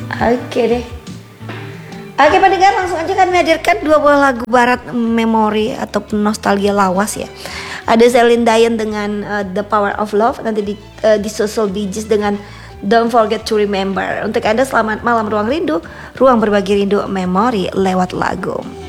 Oke deh. Oke pendengar, langsung aja kami hadirkan dua buah lagu barat memori ataupun nostalgia lawas ya. Ada Celine Dion dengan The Power of Love, nanti disusul Bee Gees dengan Don't Forget to Remember. Untuk Anda selamat malam ruang rindu, ruang berbagi rindu memori lewat lagu.